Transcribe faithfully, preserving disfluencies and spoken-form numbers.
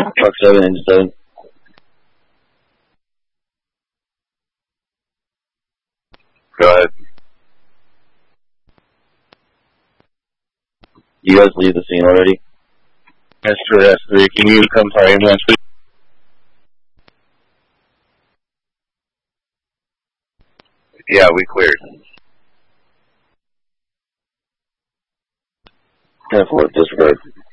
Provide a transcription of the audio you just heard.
Truck seven, engine seven. Go ahead. You guys leave the scene already? S three, S three, can you come to our ambulance, please? Yeah, we cleared. ten four, disregard.